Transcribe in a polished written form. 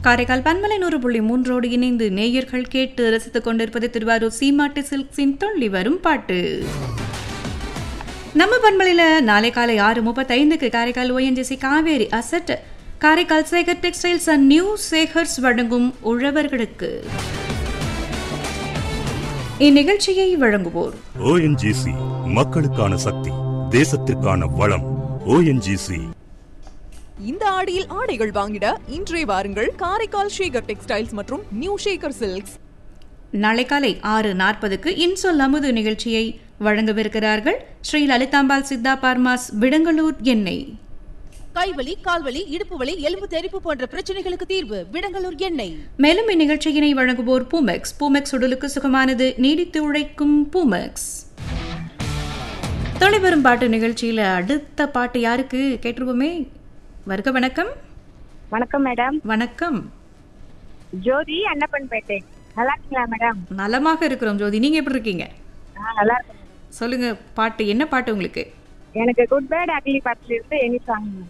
காரைக்கால் பன்மலை 100.3 இணைந்து நேயர்கள் கேட்டு ரசித்துக் கொண்டிருப்பது திருவாரூர் சீமாட்டி சில்க்ஸின் தொள்ளி வரும் பாட்டு. நம்ம பன்மலையில் நாளை காலை 6:35 Karaikal ONGC Kaveri asset, Karaikal Sekar textiles and new Sekar's வழங்கும் உழவர்களுக்கு. இந்நிகழ்ச்சியை வழங்குவோர் ONGC, மக்களுக்கான சக்தி, தேசத்திற்கான வளம். ONGC. இந்த ஆடியில் ஆடைகள் வாங்கிட இன்றைய வாருங்கள் காரைக்கால் சேகர் டெக்ஸ்டைல்ஸ் மற்றும் நியூ சேகர் சில்க்ஸ். நாளை காலை 6:40 இன்சொல் அமுது நிகழ்ச்சியை வழங்கவிருக்கிறார்கள் ஸ்ரீ லலிதாம்பாள் சித்தா பார்மாஸ் விடங்கலூர் எண்ணெய். கைவலி, கால்வலி, இடுப்பு வலி, எலும்பு தெறிப்பு போன்ற பிரச்சனைகளுக்கு தீர்வு விடங்கலூர் எண்ணெய். மேலும் இந்நிகழ்ச்சியினை வழங்குவோர் பூமெக்ஸ். பூமெக்ஸ் உடலுக்கு சுகமானது, நீடித்து உழைக்கும் பூமெக்ஸ். தொலைவரும் பாட்டு நிகழ்ச்சியில அடுத்த பாட்டு யாருக்கு கேட்டுருவோமே. வருக. வணக்கம். வணக்கம் மேடம். வணக்கம். ஜோதி, அன்னப்பன்பேட்டை. நல்லா இருக்கீங்களா மேடம்? நலமாக இருக்கிறோம் ஜோதி, நீங்க எப்படி இருக்கீங்க? நல்லா இருக்கேன். சொல்லுங்க, பாட்டு என்ன பாட்டு உங்களுக்கு? எனக்கு குட் பேட் அக்லி பாட்டுல இருந்து எனி சாங்.